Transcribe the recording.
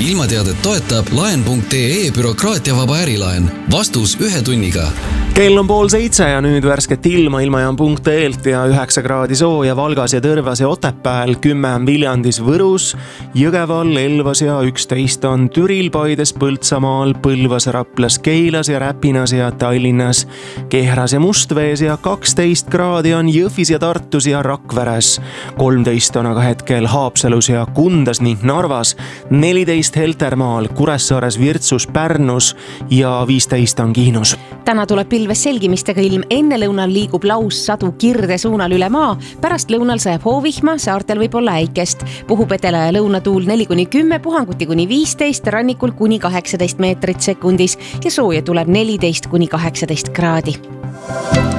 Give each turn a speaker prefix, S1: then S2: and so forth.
S1: ilmateadet toetab laen.ee bürokraatiavaba ärilaen. Vastus 1 tunniga.
S2: Kell on 6:30 ja nüüd värsket ilmajaam.ee-lt ja 9 kraadi sooja Valgas ja Tõrvas ja Otepääl, 10 Viljandis, Võrus, Jõgeval, Elvas ja 11 on Türil, Paides, Põltsamaal, Põlvas, Raplas, Keilas ja Räpinas ja Tallinnas, Kehras ja Mustvees ja 12 kraadi on Jõhvis ja Tartus ja Rakveres, 13 on aga hetkel Haapsalus ja Kundas ning Narvas, 14 Heltermaal, Kuressaares, Virtsus, Pärnus ja 15 on Kihnus.
S3: Täna tuleb pilves selgimistega ilm, enne lõunal liigub laussadu Kirde suunal üle maa, pärast lõunal sajab hoovihma, saartel võib olla äikest. Puhub edela ja lõunatuul 4-10, puhanguti kuni 15, rannikul kuni 18 meetrit sekundis ja sooja tuleb 14-18 kraadi.